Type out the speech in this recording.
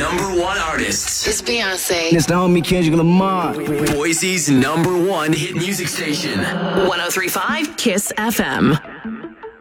#1 artists. It's Beyonce. It's the homie Kendrick Lamar. Boise's #1 hit music station. 103.5 KISS FM.